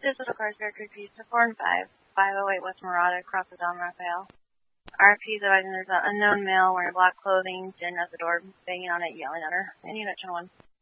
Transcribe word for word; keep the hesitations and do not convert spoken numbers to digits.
Digital cars record fees to four and five, five oh eight West Morada, across the Don Rafael. R P is advising there's an unknown male wearing black clothing, standing at the door, banging on it, yelling at her. Any Channel one.